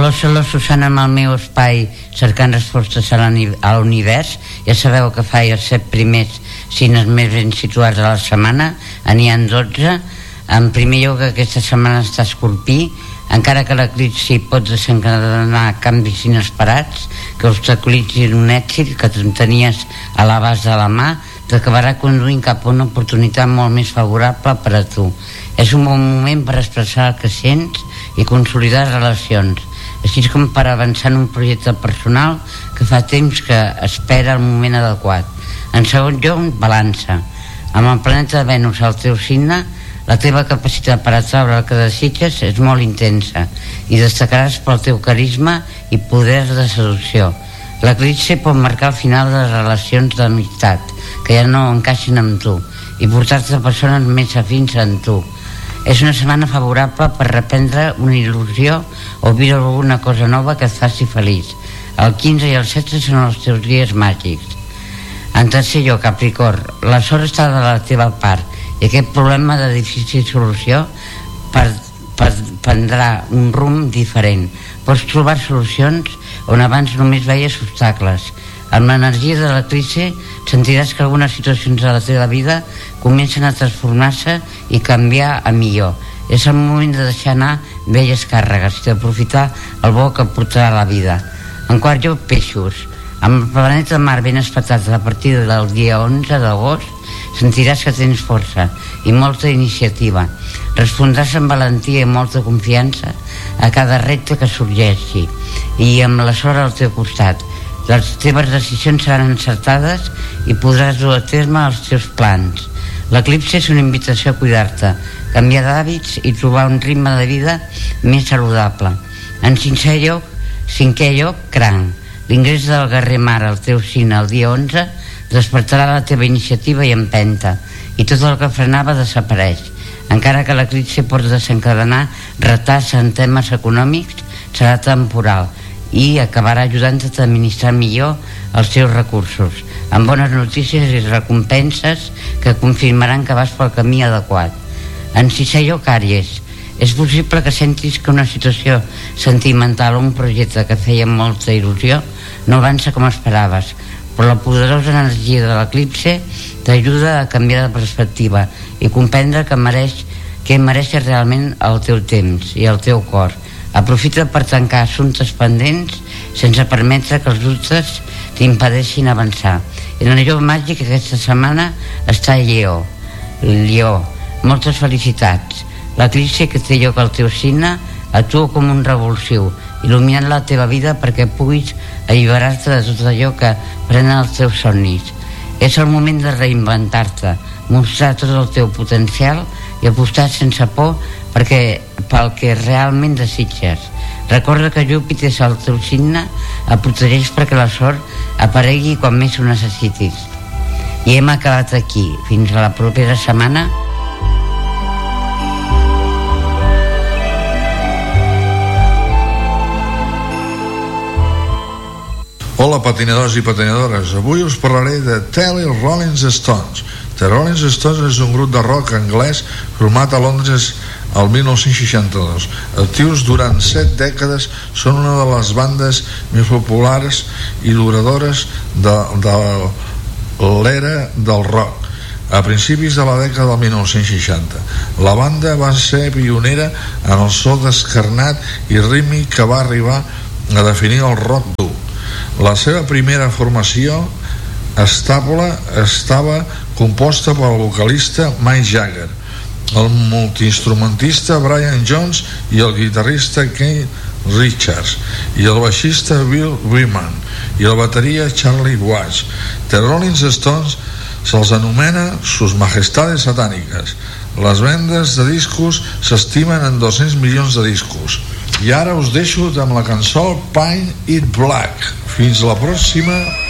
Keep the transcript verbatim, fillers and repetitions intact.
Aló, saló, Susana, amb el meu espai cercant respostes a l'univers. Ja sabeu que fa els set primers cines més ben situats a la setmana, n'hi ha dotze. En primer lloc, aquesta setmana està Escorpí, encara que l'eclipsi pot desencadenar canvis inesperats que obstaculitzin un èxit que tenies a l'abast de la mà, t'acabarà conduint cap a una oportunitat molt més favorable per a tu. És un bon moment per expressar el que sents i consolidar relacions, així com per avançar en un projecte personal que fa temps que espera el moment adequat. En segon lloc, balança. Amb el planeta Venus al teu signe, la teva capacitat per atraure el que desitges és molt intensa i destacaràs pel teu carisma i poder de seducció. L'eclipsi pot marcar el final de les relacions d'amistat que ja no encaixen amb tu i portar-te a persones més afins amb tu. És una setmana favorable per reprendre una il·lusió o viure alguna cosa nova que et faci feliç. El quinze i el setze són els teus dies màgics. En tercer lloc, Capricorn, la sort està de la teva part i aquest problema de difícil solució per, per, prendrà un rumb diferent. Pots trobar solucions on abans només veies obstacles. Amb l'energia de l'eclipsi sentiràs que algunes situacions de la teva vida comencen a transformar-se i canviar a millor. És el moment de deixar anar velles càrregues i d'aprofitar el bo que portarà la vida. En quart lloc, Peixos. Amb el planeta Mar ben espetat a partir del dia onze d'agost, sentiràs que tens força i molta iniciativa. Respondràs amb valentia i molta confiança a cada repte que sorgeixi i amb la sort al teu costat. Les teves decisions seran encertades i podràs dur a terme els teus plans. L'eclipsi és una invitació a cuidar-te, canviar d'hàbits i trobar un ritme de vida més saludable. En cinquè lloc, cinquè lloc, Cranc. L'ingrés del guerrer Mar al teu signe el dia onze despertarà la teva iniciativa i empenta, i tot el que frenava desapareix. Encara que l'eclipsi pot desencadenar retards en temes econòmics, serà temporal i acabarà ajudant-te a administrar millor els teus recursos, amb bones notícies i recompenses que confirmaran que vas pel camí adequat. En sisè lloc, Àries. És possible que sentis que una situació sentimental o un projecte que feia molta il·lusió no avança com esperaves, però la poderosa energia de l'eclipsi t'ajuda a canviar de perspectiva i comprendre que mereix, que mereixes realment el teu temps i el teu cor. Aprofita per tancar assumptes pendents sense permetre que els dubtes t'impedeixin avançar. En el lloc màgic aquesta setmana està Lleó. Lleó, moltes felicitats. L'eclipsi que té lloc al teu signe actua com un revulsiu, il·luminant la teva vida perquè puguis alliberar-te de tot allò que prenen els teus somnis. És el moment de reinventar-te, mostrar tot el teu potencial i apostar sense por perquè pel que realment desitges. Recorda que Júpiter és el teu signe, et protegeix perquè la sort aparegui quan més ho necessitis. I hem acabat aquí. Fins a la propera setmana. Hola, patinadors i patinadores. Avui us parlaré de The Rolling Stones. The Rolling Stones és un grup de rock anglès format a Londres el dinou seixanta-dos. Actius durant set dècades, són una de les bandes més populars i duradores de, de l'era del rock a principis de la dècada del dinou seixanta. La banda va ser pionera en el so descarnat i rítmic que va arribar a definir el rock dur. La seva primera formació estable estava composta pel vocalista Mick Jagger, el multiinstrumentista Brian Jones i el guitarrista Keith Richards, i el baixista Bill Wyman i el bateria Charlie Watts. The Rolling Stones se'ls anomena sus majestades satánicas. Les vendes de discos s'estimen en dos-cents milions de discos. I ara us deixo amb la cançó Paint It Black. Fins la pròxima.